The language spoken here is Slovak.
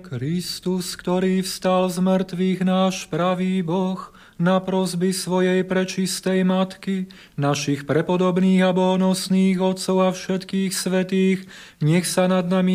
Kristus, ktorý vstal z mŕtvych, náš pravý Boh, na prosby svojej prečistej Matky, našich prepodobných a bohonosných otcov a všetkých svätých, nech sa nad nami